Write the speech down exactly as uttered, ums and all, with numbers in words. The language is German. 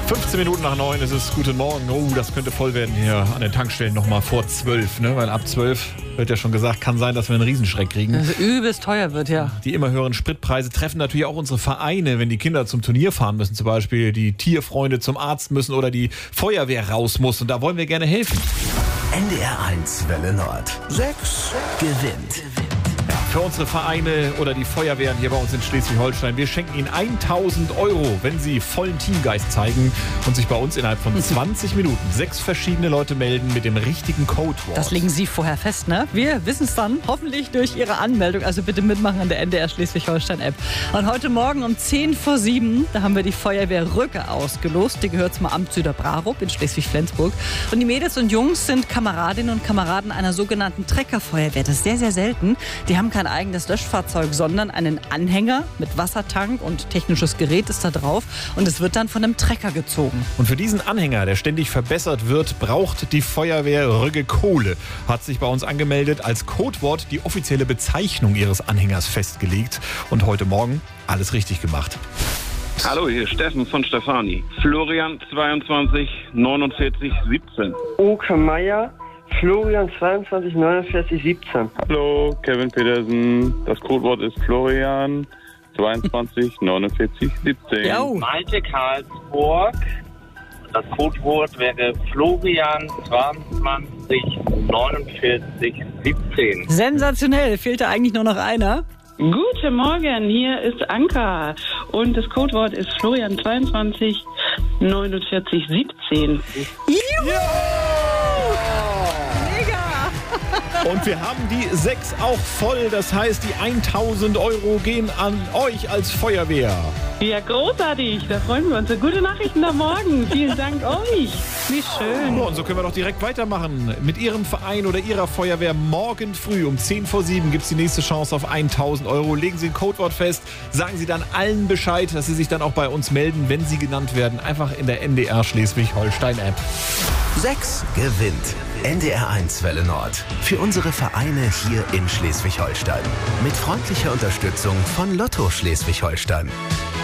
fünfzehn Minuten nach neun ist es. Guten Morgen. Oh, das könnte voll werden hier an den Tankstellen nochmal vor zwölf, ne? Weil ab zwölf, wird ja schon gesagt, kann sein, dass wir einen Riesenschreck kriegen. Also übelst teuer wird, ja. Die immer höheren Spritpreise treffen natürlich auch unsere Vereine, wenn die Kinder zum Turnier fahren müssen, zum Beispiel die Tierfreunde zum Arzt müssen oder die Feuerwehr raus muss. Und da wollen wir gerne helfen. N D R eins Welle Nord. sechs gewinnt. Für unsere Vereine oder die Feuerwehren hier bei uns in Schleswig-Holstein. Wir schenken Ihnen tausend Euro, wenn Sie vollen Teamgeist zeigen und sich bei uns innerhalb von zwanzig Minuten sechs verschiedene Leute melden mit dem richtigen Codewort. Das legen Sie vorher fest, ne? Wir wissen es dann hoffentlich durch Ihre Anmeldung. Also bitte mitmachen an der N D R Schleswig-Holstein-App. Und heute Morgen um zehn vor sieben, da haben wir die Feuerwehr Rücke ausgelost. Die gehört zum Amt Süderbrarup in Schleswig-Flensburg. Und die Mädels und Jungs sind Kameradinnen und Kameraden einer sogenannten Treckerfeuerwehr. Das ist sehr, sehr selten. Die haben kein eigenes Löschfahrzeug, sondern einen Anhänger mit Wassertank und technisches Gerät ist da drauf und es wird dann von einem Trecker gezogen. Und für diesen Anhänger, der ständig verbessert wird, braucht die Feuerwehr Rügge Kohle. Hat sich bei uns angemeldet, als Codewort die offizielle Bezeichnung ihres Anhängers festgelegt und heute Morgen alles richtig gemacht. Hallo, hier Steffen von Stefani. Florian zweiundzwanzig neunundvierzig siebzehn. Oke Meier, Florian zweiundzwanzig neunundvierzig siebzehn. Hallo, Kevin Petersen. Das Codewort ist Florian zweiundzwanzig neunundvierzig siebzehn. Jo. Malte Karlsburg. Das Codewort wäre Florian zweiundzwanzig neunundvierzig siebzehn. Sensationell, fehlt da eigentlich nur noch einer. Guten Morgen, hier ist Anka und das Codewort ist Florian zweiundzwanzig neunundvierzig siebzehn. Juhu! Und wir haben die sechs auch voll. Das heißt, die tausend Euro gehen an euch als Feuerwehr. Ja, großartig, da freuen wir uns. Gute Nachrichten am Morgen. Vielen Dank euch. Wie schön. Oh, und so können wir doch direkt weitermachen. Mit Ihrem Verein oder Ihrer Feuerwehr morgen früh um zehn vor sieben gibt es die nächste Chance auf tausend Euro. Legen Sie ein Codewort fest, sagen Sie dann allen Bescheid, dass Sie sich dann auch bei uns melden, wenn Sie genannt werden. Einfach in der N D R Schleswig-Holstein-App. sechs gewinnt. N D R eins Welle Nord. Für unsere Vereine hier in Schleswig-Holstein. Mit freundlicher Unterstützung von Lotto Schleswig-Holstein.